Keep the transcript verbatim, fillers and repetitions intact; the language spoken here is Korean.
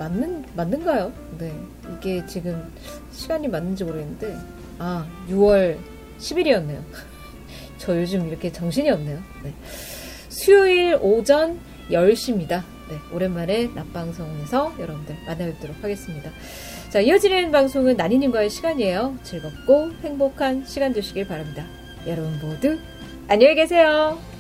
맞는, 맞는가요? 네. 이게 지금 시간이 맞는지 모르겠는데, 아, 유월 십일이었네요. 저 요즘 이렇게 정신이 없네요. 네. 수요일 오전 열 시입니다. 네. 오랜만에 낮방송에서 여러분들 만나뵙도록 하겠습니다. 자, 이어지는 방송은 나니님과의 시간이에요. 즐겁고 행복한 시간 되시길 바랍니다. 여러분 모두 안녕히 계세요.